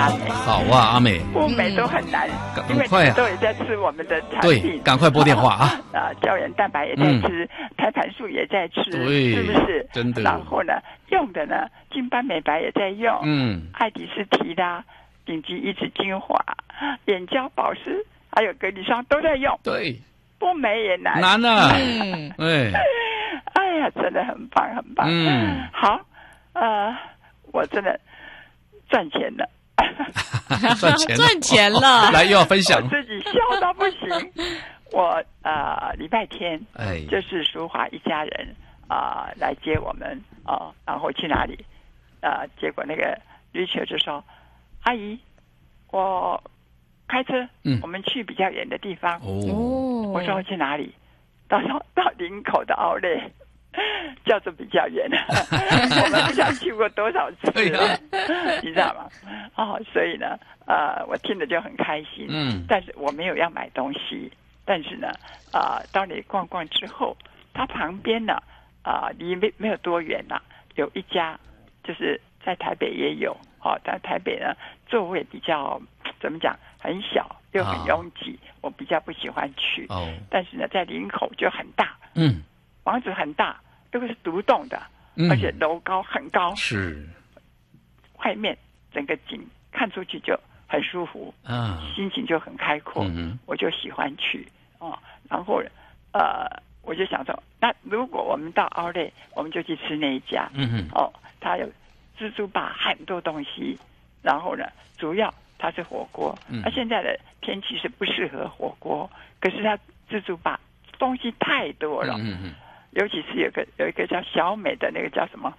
阿美。 好啊，阿美， 赴美都很难，因为快啊都也在吃我们的产对， 品。 赶快拨电话啊！ 胶原蛋白也在吃，胎盘素也在吃， 对是不是？ 真的。 然后呢，用的呢，金斑美白也在用，爱迪斯提拉、顶级一指精华、眼胶保湿，还有隔离霜都在用。 对， 不美也难， 难啊！ 哎呀，真的很棒，很棒。好，我真的赚钱了。 赚钱了，来又要分享， 我自己笑到不行。我礼拜天，就是淑华一家人来接我们然后去哪里？结果那个Richard就说：“阿姨，我开车，我们去比较远的地方。”我说去哪里？到林口的奥莱。叫做比较远，我们不想去过多少次了，你知道吗？所以呢，我听着就很开心。但是我没有要买东西。但是呢，到你逛逛之后，它旁边呢，离没有多远了，有一家，就是在台北也有，但台北呢座位比较怎么讲，很小又很拥挤，我比较不喜欢去。但是呢，在林口就很大，房子很大。这个是独栋的，而且楼高很高， 是外面整个景看出去就很舒服心情就很开阔，我就喜欢去然后我就想说，那如果我们到奥莱，我们就去吃那一家，它有自助吧，很多东西，然后呢，主要它是火锅，现在的天气是不适合火锅，可是它自助吧东西太多了。尤其是有一个叫小美的那个叫什么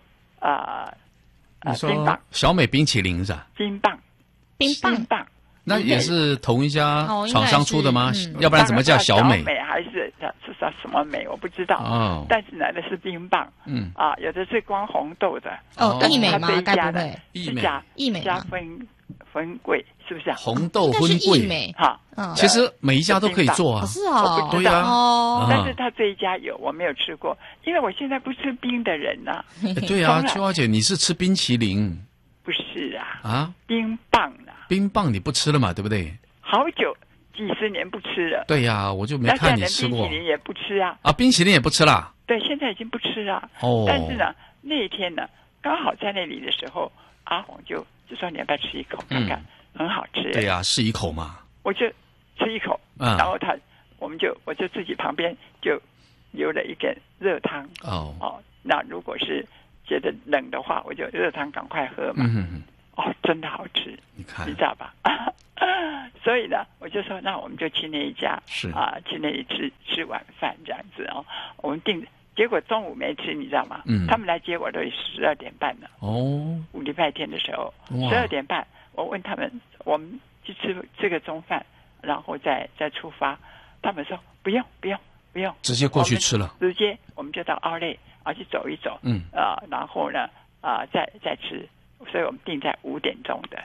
冰棒，小美冰淇淋是吧？ 冰棒， 那也是同一家厂商出的吗？要不然怎么叫小美？ 小美还是什么美？我不知道。但是呢，那是冰棒。有的是光红豆的。 益美吗？该不会益美加分贵是不是啊？ 红豆分贵其实每一家都可以做啊。 是哦， 对啊。 但是他这一家有，我没有吃过，因为我现在不吃冰的人呐。 对啊，秋华姐，你是吃冰淇淋？ 不是啊。冰棒啊。 冰棒你不吃了嘛？对不对？ 好久几十年不吃了。 对呀，我就没看你吃过。 冰淇淋也不吃啊。 冰淇淋也不吃啦。 对，现在已经不吃了。但是呢，那一天呢，刚好在那里的时候，阿红就说你要不要吃一口看看，很好吃。 对呀，试一口嘛。 我就吃一口，然后我就自己旁边就留了一个热汤。那如果是觉得冷的话，我就热汤赶快喝嘛。真的好吃，你知道吧？所以呢，我就说，那我们就去那一家，去那里吃晚饭这样子我们订，结果中午没吃，你知道吗？他们来接我都12点半了。礼拜天的时候，12点半，我问他们，我们去吃个中饭，然后再出发。他们说不用， 直接过去吃了。 直接我们就到奥莱去走一走，然后呢再吃。所以我们定在5点钟的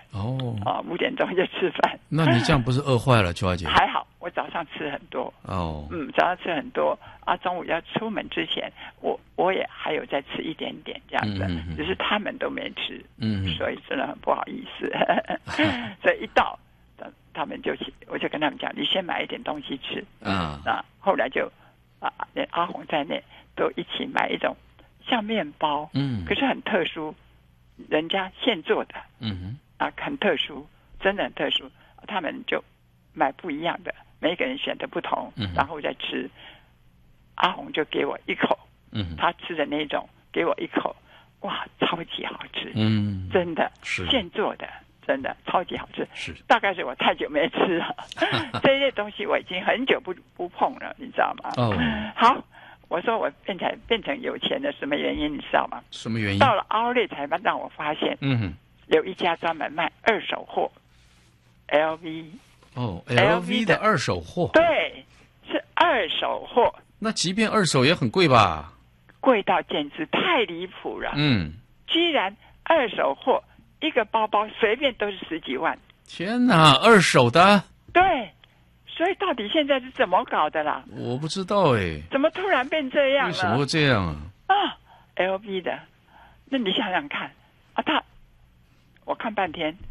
5点钟就吃饭。 那你这样不是饿坏了，秋华姐？ 还好，我早上吃很多早上吃很多中午要出门之前，我也还有再吃一点点这样子，只是他们都没吃，所以真的很不好意思。所以一到他们我就跟他们讲，你先买一点东西吃后来就连阿红在内都一起买一种像面包，可是很特殊。人家现做的，很特殊，真的很特殊。他们就买不一样的，每个人选的不同，然后再吃。阿红就给我一口，他吃的那种给我一口，哇，超级好吃，真的现做的，真的超级好吃。大概是我太久没吃了，这一类东西我已经很久不碰了，你知道吗？好。我说我变成有钱的，什么原因你知道吗？ 什么原因？ 到了奥莱才让我发现，有一家专门卖二手货 ，LV。 LV 的二手货。 对，是二手货。 那即便二手也很贵吧？ 贵到简直太离谱了。居然二手货一个包包随便都是10几万。 天哪，二手的？ 对。所以到底现在是怎么搞的啦？ 我不知道怎么突然变这样了？ 为什么会这样 LV 的，那你想想看我看半天，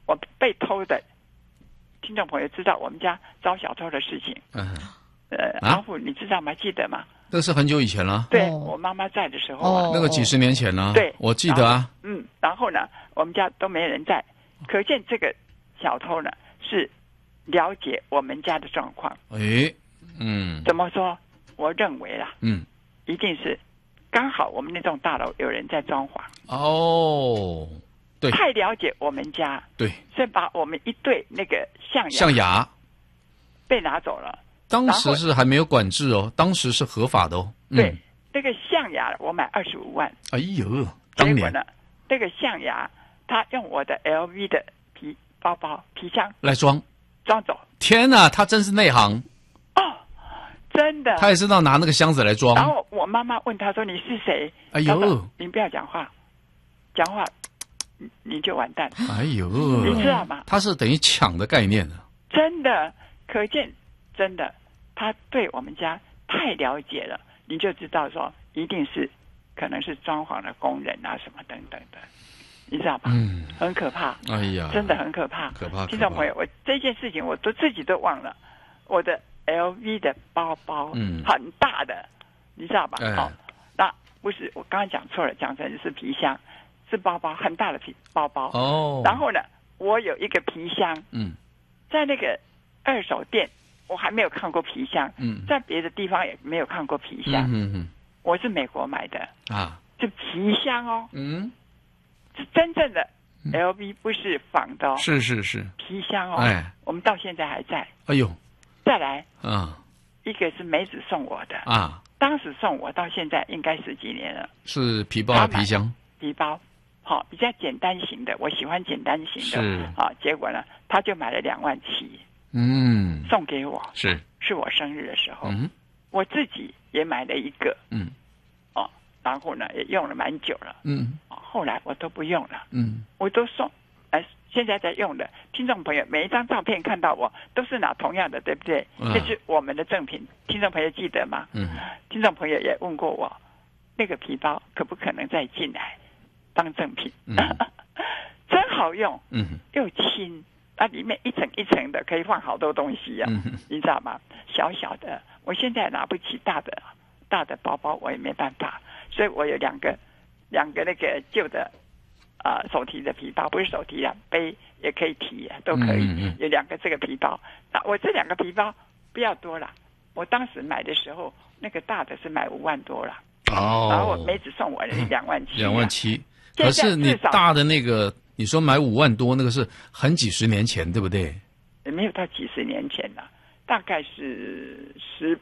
我被偷的听众朋友知道我们家遭小偷的事情。阿富，你知道吗？记得吗？ 那是很久以前了。 对，我妈妈在的时候那个几十年前了。 对， 我记得啊。 然后呢，我们家都没人在，可见这个小偷呢是了解我们家的状况。怎么说？我认为啦，一定是刚好我们那栋大楼有人在装潢。 对， 太了解我们家， 对， 所以把我们一对那个象牙被拿走了。 当时是还没有管制哦，当时是合法的哦。 对，那个象牙我买25万。 哎呦，当年结果呢，那个象牙他用我的 LV 的包包皮箱来装走。 天哪，他真是内行真的。 他也知道拿那个箱子来装。 然后我妈妈问他说：“你是谁？” 哎呦， 您不要讲话，讲话你就完蛋。 哎呦， 你知道吗？ 他是等于抢的概念呢。 真的，可见真的，他对我们家太了解了，你就知道说一定是可能是装潢的工人啊什么等等的，你知道吧？很可怕。哎呀，真的很可怕。 可怕。 听众朋友，我这件事情我自己都忘了，我的 LV 的包包，很大的，你知道吧？那不是我刚刚讲错了，讲成是皮箱，是包包，很大的包包。然后呢，我有一个皮箱，在那个二手店，我还没有看过皮箱，在别的地方也没有看过皮箱。我是美国买的是皮箱哦，是真正的 LV， 不是仿的哦。 是皮箱哦，我们到现在还在。 哎呦， 再来一个是梅子送我的当时送我到现在应该10几年了。 是皮包的皮箱， 皮包好，比较简单型的，我喜欢简单型的。结果呢，他就买了2万7，送给我，是我生日的时候，我自己也买了一个，然后呢也用了蛮久了，后来我都不用了，我都送，现在在用的听众朋友，每一张照片看到我都是拿同样的，对不对？这是我们的赠品，听众朋友记得吗？听众朋友也问过我，那个皮包可不可能再进来当赠品？真好用，又轻，里面一层一层的，可以放好多东西啊，你知道吗？小小的，我现在拿不起大的包包，我也没办法，所以我有两个那个旧的手提的皮包，不是手提啊，背也可以提啊，都可以。有2个这个皮包，我这2个皮包不要多了。我当时买的时候，那个大的是买5万多了，然后我梅子送我的2万7。2万 7，可是你大的那个，你说买5万多，那个是很几十年前，对不对？ 也没有到几十年前了，大概是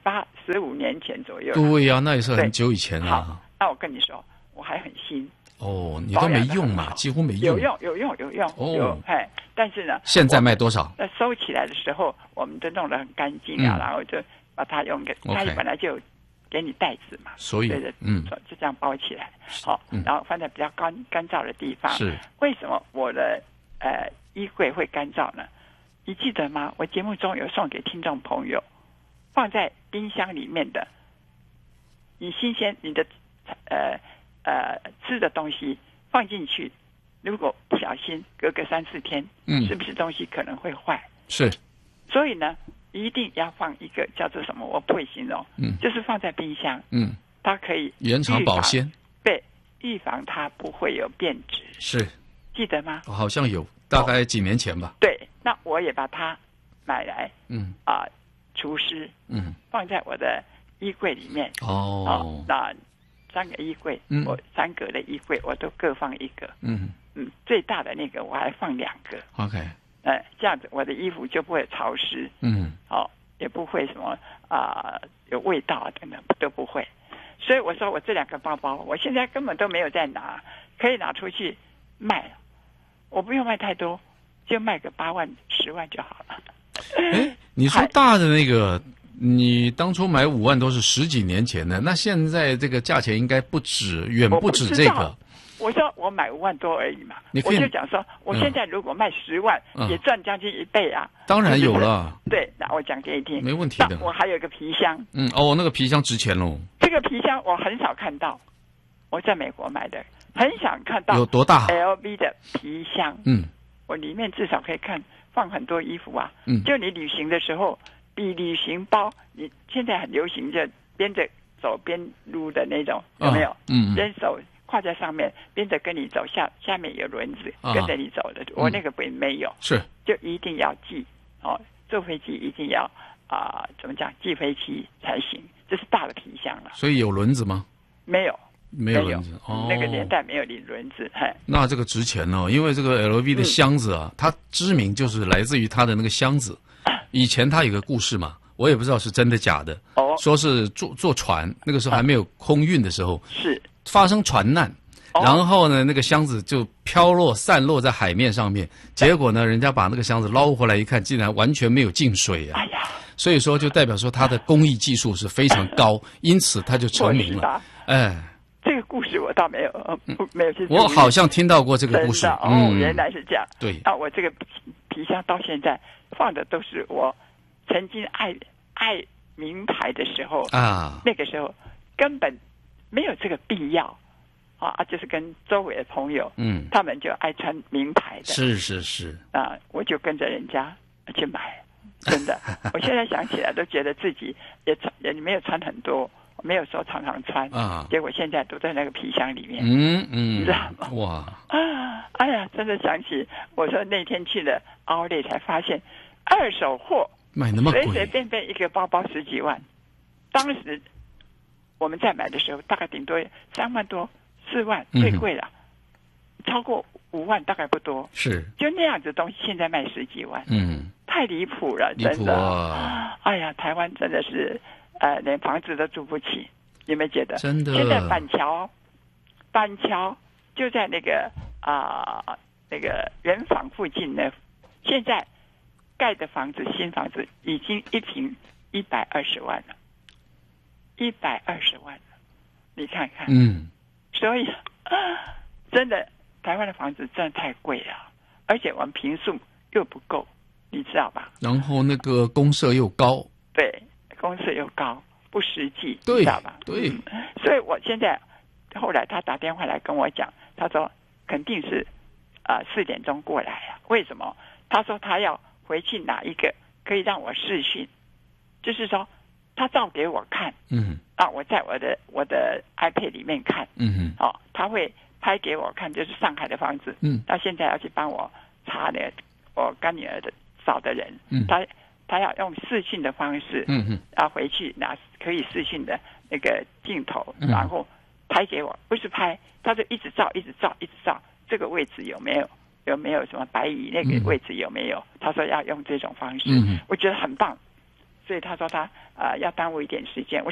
15年前左右。 对呀，那也是很久以前了。 好，那我跟你说，我还很新。 你都没用嘛，几乎没用。 有用。但是呢， 现在卖多少？ 那收起来的时候，我们都弄得很干净啊，然后就把它用给，它本来就给你袋子嘛， 所以就这样包起来，好，然后放在比较干燥的地方。 是为什么我的衣柜会干燥呢？你记得吗？我节目中有送给听众朋友，放在冰箱里面的，你新鲜你的吃的东西放进去，如果不小心隔个3-4天，是不是东西可能会坏？ 是， 所以呢，一定要放一个叫做什么？我不会形容，就是放在冰箱，它可以延长保鲜， 对，预防它不会有变质。 是， 记得吗？ 好像有，大概几年前吧。 对，那我也把它买来，除湿，放在我的衣柜里面。那3个衣柜，我3格的衣柜我都各放1个。最大的那个我还放2个。 OK。 这样子我的衣服就不会潮湿。也不会什么有味道啊等等都不会。所以我说我这2个包包，我现在根本都没有在拿，可以拿出去卖。我不用卖太多，就卖个8万、10万就好了。 你说大的那个。你当初买5万都是10几年前的，那现在这个价钱应该不止，远不止这个。 我说我买5万多而已嘛，我就讲说，我现在如果卖10万，也赚将近1倍啊。 当然有了。 对，那我讲给你听， 没问题的。 我还有一个皮箱。 那个皮箱值钱喽。 这个皮箱我很少看到，我在美国买的，很少看到。 有多大 ？LV 的皮箱。 我里面至少可以放很多衣服啊。就你旅行的时候，比旅行包，你现在很流行就边着走边撸的那种，有没有？人手挎在上面，边着跟你走，下面有轮子跟着你走的。我那个没有， 是就一定要系哦，坐飞机一定要怎么讲，系飞机才行，这是大的皮箱了。 所以有轮子吗？ 没有。 没有轮子哦， 那个年代没有轮子。 那这个值钱哦，因为这个 LV 的箱子啊，它知名就是来自于它的那个箱子。以前它有个故事嘛，我也不知道是真的假的。说是坐船，那个时候还没有空运的时候， 是发生船难，然后呢，那个箱子就散落在海面上面。结果呢，人家把那个箱子捞回来一看，竟然完全没有进水啊！ 哎呀， 所以说就代表说它的工艺技术是非常高，因此它就成名了。 这个故事我倒没有去。 我好像听到过这个故事。 原来是这样。 对。 我这个皮箱到现在放的都是我曾经爱名牌的时候啊，那个时候根本没有这个必要就是跟周围的朋友，他们就爱穿名牌的。 是我就跟着人家去买，真的。我现在想起来都觉得自己也没有穿很多。没有说常常穿结果现在都在那个皮箱里面，你知道吗？ 哇！ 哎呀，真的想起我说那天去了Outlet才发现，二手货买那么贵， 随随便便一个包包10几万。当时我们在买的时候，大概顶多3万多、4万，最贵了，超过5万大概不多。 是， 就那样子的东西，现在卖10几万，太离谱了，真的。哎呀，台湾真的是。连房子都住不起，有没有觉得？ 真的。 现在板桥就在那个圆坊附近呢。现在盖的房子，新房子已经一坪120万了，120万了，你看看。所以真的台湾的房子真的太贵了，而且我们坪数又不够，你知道吧？ 然后那个公设又高。 对。公司又高，不实际， 对， 知道吧？ 对， 所以我现在后来他打电话来跟我讲，他说肯定是4点钟过来啊。为什么？他说他要回去拿一个可以让我视讯，就是说他照给我看，我在我的 iPad 里面看，他会拍给我看，就是上海的房子，他现在要去帮我查那个我干女儿的找的人，他要用视讯的方式，要回去拿可以视讯的那个镜头，然后拍给我，不是拍，他就一直照，这个位置有没有什么白蚁，那个位置有没有？他说要用这种方式，我觉得很棒，所以他说他要耽误一点时间。